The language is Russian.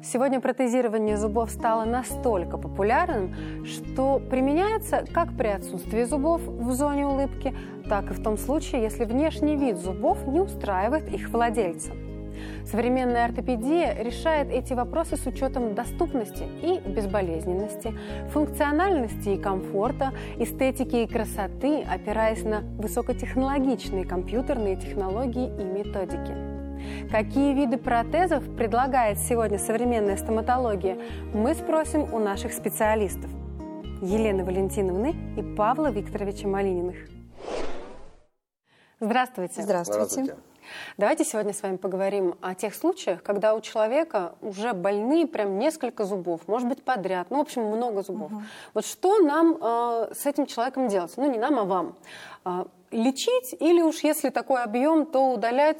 Сегодня протезирование зубов стало настолько популярным, что применяется как при отсутствии зубов в зоне улыбки, так и в том случае, если внешний вид зубов не устраивает их владельца. Современная ортопедия решает эти вопросы с учетом доступности и безболезненности, функциональности и комфорта, эстетики и красоты, опираясь на высокотехнологичные компьютерные технологии и методики. Какие виды протезов предлагает сегодня современная стоматология, мы спросим у наших специалистов Елены Валентиновны и Павла Викторовича Малининых. Здравствуйте. Здравствуйте. Давайте сегодня с вами поговорим о тех случаях, когда у человека уже больны прям несколько зубов, может быть, подряд, в общем, много зубов. Вот что нам с этим человеком делать? Не нам, а вам. Лечить или уж если такой объем, то удалять